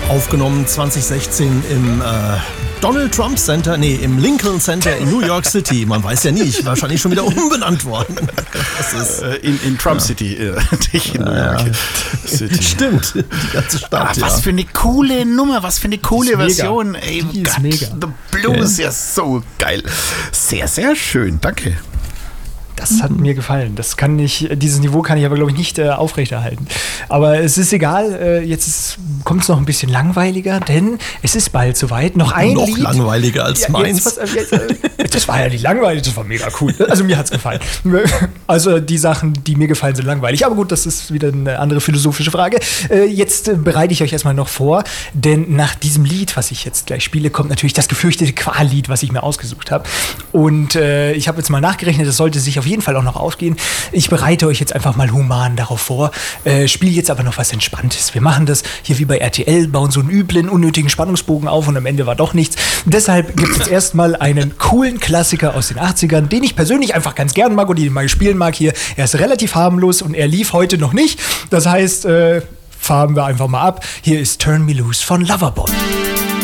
Aufgenommen 2016 im Donald Trump Center, im Lincoln Center in New York City. Man weiß ja nie, wahrscheinlich schon wieder umbenannt worden. Das ist in Trump City, nicht in New York City. Stimmt, die ganze Stadt. Was für eine coole Nummer, was für eine coole Version. Ey, die ist mega. The Blues, ja so geil. Sehr, sehr schön, danke. Das hat mir gefallen. Dieses Niveau kann ich aber, glaube ich, nicht aufrechterhalten. Aber es ist egal, jetzt kommt es noch ein bisschen langweiliger, denn es ist bald soweit. Noch ein Lied. Noch langweiliger als meins. Das war ja nicht langweilig, das war mega cool. Also mir hat es gefallen. Also die Sachen, die mir gefallen, sind langweilig. Aber gut, das ist wieder eine andere philosophische Frage. Jetzt bereite ich euch erstmal noch vor, denn nach diesem Lied, was ich jetzt gleich spiele, kommt natürlich das gefürchtete Qual-Lied, was ich mir ausgesucht habe. Und ich habe jetzt mal nachgerechnet, das sollte sich auf jeden Fall auch noch ausgehen. Ich bereite euch jetzt einfach mal human darauf vor, spiele jetzt aber noch was Entspanntes. Wir machen das hier wie bei RTL, bauen so einen üblen, unnötigen Spannungsbogen auf und am Ende war doch nichts. Deshalb gibt es jetzt erstmal einen coolen Klassiker aus den 80ern, den ich persönlich einfach ganz gern mag und den ich mal spielen mag hier. Er ist relativ harmlos und er lief heute noch nicht. Das heißt, fahren wir einfach mal ab. Hier ist Turn Me Loose von Loverboy.